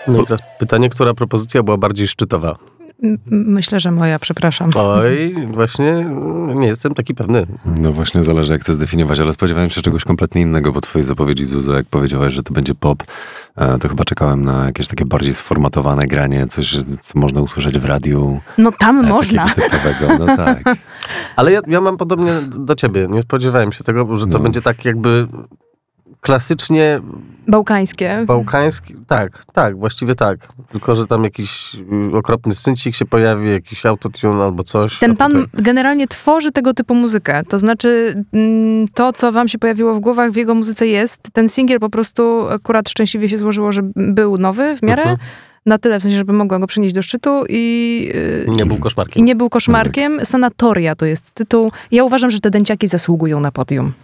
No i teraz pytanie, która propozycja była bardziej szczytowa? Myślę, że moja, przepraszam. Oj, właśnie nie jestem taki pewny. No właśnie zależy, jak to zdefiniować, ale spodziewałem się czegoś kompletnie innego po twojej zapowiedzi, Zuza, jak powiedziałaś, że to będzie pop, to chyba czekałem na jakieś takie bardziej sformatowane granie, coś, co można usłyszeć w radiu. No tam można. Typowego, no tak. Ale ja mam podobnie do ciebie. Nie spodziewałem się tego, że to będzie tak jakby klasycznie Bałkańskie. bałkański. Tak, właściwie tak. Tylko, że tam jakiś okropny syncik się pojawi, jakiś autotune albo coś. Ten pan generalnie tworzy tego typu muzykę. To znaczy to, co wam się pojawiło w głowach, w jego muzyce jest. Ten singiel po prostu akurat szczęśliwie się złożyło, że był nowy w miarę. Na tyle, w sensie, żeby mogła go przynieść do szczytu i nie był koszmarkiem. I nie był koszmarkiem. Sanatoria to jest tytuł. Ja uważam, że te dęciaki zasługują na podium.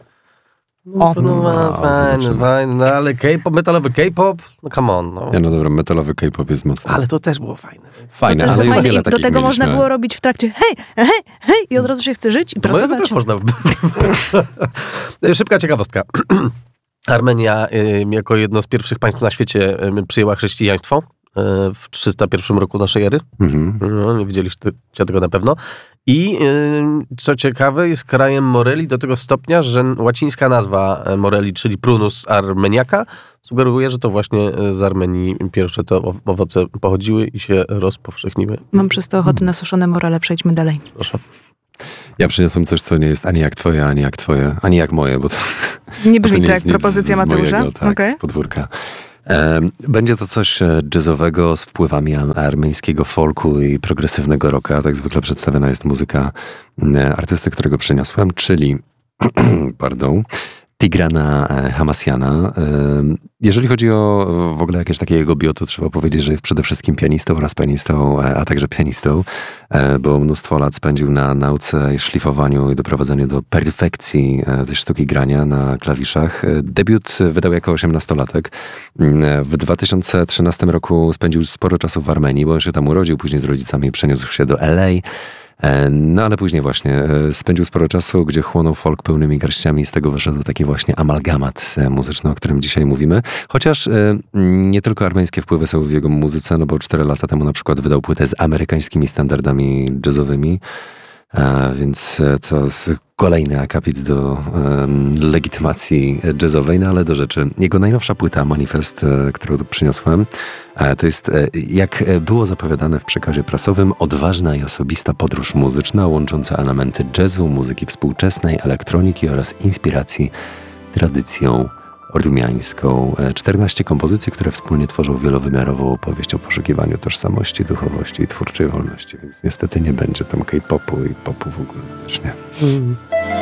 Fajne, no ale K-pop, metalowy K-pop, no come on. No. No dobra, metalowy K-pop jest mocny. Ale to też było fajne. Fajne, ale już wiele i do takich tego mieliśmy. można było robić w trakcie hej i od razu się chce żyć i pracować. To też można. Szybka ciekawostka. Armenia jako jedno z pierwszych państw na świecie przyjęła chrześcijaństwo w 301 roku naszej ery. No, nie widzieliście tego na pewno. I co ciekawe, jest krajem Moreli do tego stopnia, że łacińska nazwa Moreli, czyli Prunus armeniaca, sugeruje, że to właśnie z Armenii pierwsze te owoce pochodziły i się rozpowszechniły. Mam przez to ochotę na suszone morele. Przejdźmy dalej. Proszę. Ja przyniosłem coś, co nie jest ani jak twoje, ani jak moje, bo to nie brzmi to to jak propozycja Mateusza? Mojego, tak, Okay. podwórka. Będzie to coś jazzowego z wpływami armeńskiego folku i progresywnego rocka. Tak zwykle przedstawiona jest muzyka artysty, którego przyniosłem, czyli Tigrana Hamasjana. Jeżeli chodzi o w ogóle jakieś takie jego bio, to trzeba powiedzieć, że jest przede wszystkim pianistą oraz pianistą, a także pianistą, bo mnóstwo lat spędził na nauce i szlifowaniu i doprowadzeniu do perfekcji tej sztuki grania na klawiszach. Debiut wydał jako 18-latek. W 2013 roku spędził sporo czasu w Armenii, bo on się tam urodził, później z rodzicami przeniósł się do LA. No ale później właśnie spędził sporo czasu, gdzie chłonął folk pełnymi garściami i z tego wyszedł taki właśnie amalgamat muzyczny, o którym dzisiaj mówimy. Chociaż nie tylko armeńskie wpływy są w jego muzyce, no bo 4 lata temu na przykład wydał płytę z amerykańskimi standardami jazzowymi, więc to kolejny akapit do legitymacji jazzowej, no ale do rzeczy. Jego najnowsza płyta, Manifest, którą tu przyniosłem, to jest, jak było zapowiadane w przekazie prasowym, odważna i osobista podróż muzyczna łącząca elementy jazzu, muzyki współczesnej, elektroniki oraz inspiracji tradycją ormiańską. 14 kompozycji, które wspólnie tworzą wielowymiarową opowieść o poszukiwaniu tożsamości, duchowości i twórczej wolności. Więc niestety nie będzie tam K-popu i popu w ogóle też nie.